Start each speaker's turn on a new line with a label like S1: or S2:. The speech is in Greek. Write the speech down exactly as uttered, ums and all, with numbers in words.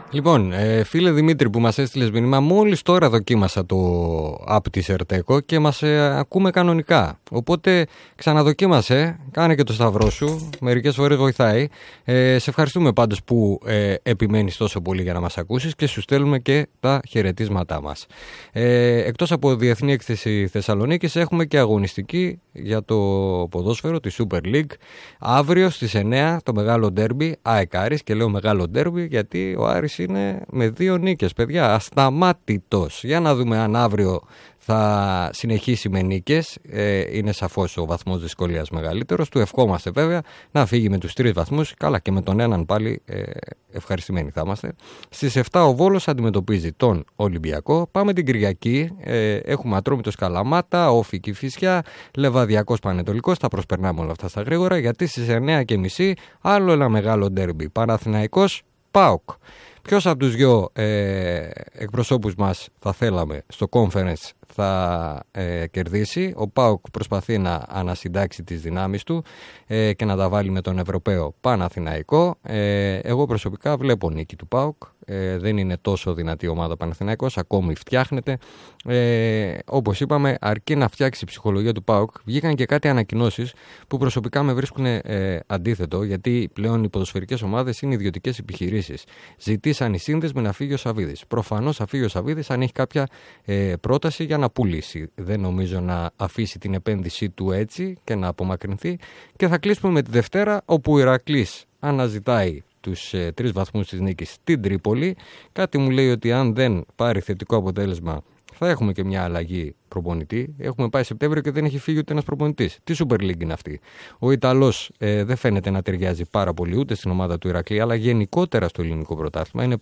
S1: Λοιπόν, ε, φίλε Δημήτρη που μας έστειλες μήνυμα, μόλις τώρα δοκίμασα το app της Ερτέκο και μας ε, ακούμε κανονικά. Οπότε ξαναδοκίμασε, κάνε και το σταυρό σου, μερικές φορές βοηθάει. Ε, σε ευχαριστούμε πάντως που ε, επιμένεις τόσο πολύ για να μας ακούσεις και σου στέλνουμε και τα χαιρετίσματά μας. Ε, εκτός από Διεθνή Έκθεση Θεσσαλονίκης έχουμε και αγωνιστική για το ποδόσφαιρο, τη Super League. Αύριο στις εννιά το μεγάλο ντέρμπι, ΑΕΚ Άρης, και λέω μεγάλο ντέρμπι γιατί ο Άρης είναι με δύο νίκες, παιδιά, ασταμάτητος. Για να δούμε αν αύριο θα συνεχίσει με νίκες. Ε, είναι σαφώς ο βαθμός δυσκολίας μεγαλύτερος. Του ευχόμαστε βέβαια να φύγει με τους τρεις βαθμούς. Καλά, και με τον έναν πάλι ε, ευχαριστημένοι θα είμαστε. Στις εφτά ο Βόλος αντιμετωπίζει τον Ολυμπιακό. Πάμε την Κυριακή. Ε, έχουμε Ατρόμητος Καλαμάτα, Όφη Κηφισιά, Λεβαδιακός Πανετολικός. Θα προσπερνάμε όλα αυτά στα γρήγορα, γιατί στις εννιά και μισή άλλο ένα μεγάλο ντέρμπι. Παναθηναϊκός ΠΑΟΚ. Ποιος από τους δυο ε, εκπροσώπους μας θα θέλαμε στο conference θα ε, κερδίσει? Ο ΠΑΟΚ προσπαθεί να ανασυντάξει τις δυνάμεις του ε, και να τα βάλει με τον Ευρωπαίο Παναθηναϊκό. Ε, εγώ προσωπικά βλέπω νίκη του ΠΑΟΚ. Ε, δεν είναι τόσο δυνατή ομάδα Παναθηναϊκός, ακόμη φτιάχνεται. Ε, όπως είπαμε, αρκεί να φτιάξει η ψυχολογία του ΠΑΟΚ. Βγήκαν και κάτι ανακοινώσεις που προσωπικά με βρίσκουν ε, αντίθετο, γιατί πλέον οι ποδοσφαιρικές ομάδες είναι ιδιωτικές επιχειρήσεις. Ζητήσαν οι σύνδεσμοι να φύγει ο Σαβίδης. Προφανώς θα φύγει ο Σαβίδης αν έχει κάποια ε, πρόταση για να πουλήσει. Δεν νομίζω να αφήσει την επένδυσή του έτσι και να απομακρυνθεί. Και θα κλείσουμε με τη Δευτέρα, όπου ο Ηρακλής αναζητάει τους ε, τρεις βαθμούς της νίκης στην Τρίπολη. Κάτι μου λέει ότι αν δεν πάρει θετικό αποτέλεσμα θα έχουμε και μια αλλαγή προπονητή. Έχουμε πάει Σεπτέμβριο και δεν έχει φύγει ούτε ένας προπονητής. Τι Super League είναι αυτή? Ο Ιταλός ε, δεν φαίνεται να ταιριάζει πάρα πολύ ούτε στην ομάδα του Ηρακλή, αλλά γενικότερα στο ελληνικό πρωτάθλημα. Είναι